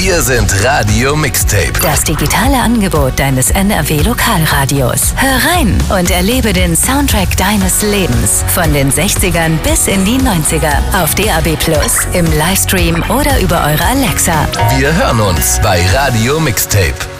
Wir sind Radio Mixtape. Das digitale Angebot deines NRW-Lokalradios. Hör rein und erlebe den Soundtrack deines Lebens. Von den 60ern bis in die 90er. Auf DAB+, im Livestream oder über eure Alexa. Wir hören uns bei Radio Mixtape.